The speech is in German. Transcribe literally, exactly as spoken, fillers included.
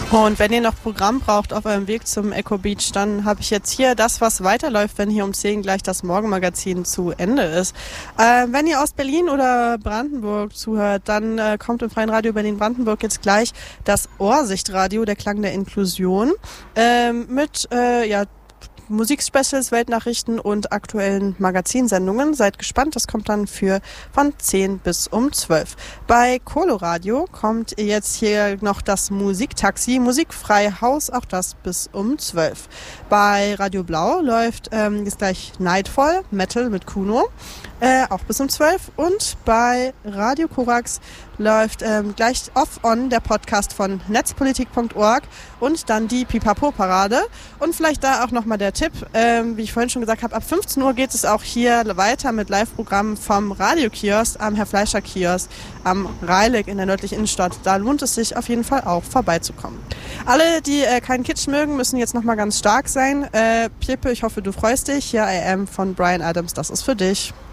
Und wenn ihr noch Programm braucht auf eurem Weg zum Echo Beach, dann habe ich jetzt hier das, was weiterläuft, wenn hier um zehn gleich das Morgenmagazin zu Ende ist. Äh, wenn ihr aus Berlin oder Brandenburg zuhört, dann äh, kommt im Freien Radio Berlin-Brandenburg jetzt gleich das Ohrsichtradio, der Klang der Inklusion, äh, mit äh, ja, Musikspecials, Weltnachrichten und aktuellen Magazinsendungen. Seid gespannt, das kommt dann für von zehn bis um zwölf. Bei Coloradio kommt jetzt hier noch das Musiktaxi, musikfrei Haus, auch das bis um zwölf. Bei Radio Blau läuft ähm, jetzt gleich Nightfall, Metal mit Kuno, äh, auch bis um zwölf. Und bei Radio Korax läuft ähm, gleich Off-On, der Podcast von netzpolitik punkt org und dann die Pipapo-Parade. Und vielleicht da auch nochmal der Tipp, ähm, wie ich vorhin schon gesagt habe, ab fünfzehn Uhr geht es auch hier weiter mit Live-Programmen vom Radiokiosk am Herr-Fleischer-Kiosk am Reilig in der nördlichen Innenstadt. Da lohnt es sich auf jeden Fall auch vorbeizukommen. Alle, die äh, keinen Kitsch mögen, müssen jetzt nochmal ganz stark sein. Äh, Piepe, ich hoffe, du freust dich. Hier I Am von Bryan Adams, das ist für dich.